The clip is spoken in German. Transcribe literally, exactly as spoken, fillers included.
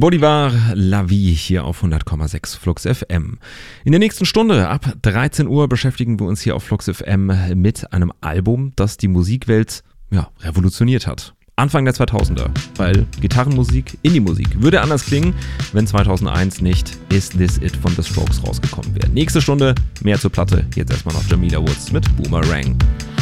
Bolivar La Vie hier auf hundert Komma sechs Flux F M. In der nächsten Stunde ab dreizehn Uhr beschäftigen wir uns hier auf Flux F M mit einem Album, das die Musikwelt ja, revolutioniert hat. Anfang der zweitausender, weil Gitarrenmusik, Indie-Musik würde anders klingen, wenn zweitausendeins nicht Is This It von The Strokes rausgekommen wäre. Nächste Stunde mehr zur Platte, jetzt erstmal noch Jamila Woods mit Boomerang.